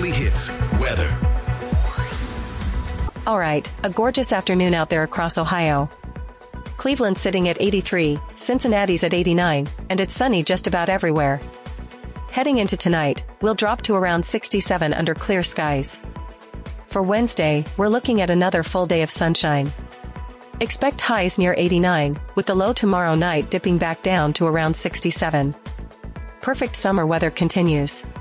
Weekly Hits weather. All right, a gorgeous afternoon out there across Ohio. Cleveland's sitting at 83, Cincinnati's at 89, and it's sunny just about everywhere. Heading into tonight, we'll drop to around 67 under clear skies. For Wednesday, we're looking at another full day of sunshine. Expect highs near 89, with the low tomorrow night dipping back down to around 67. Perfect summer weather continues.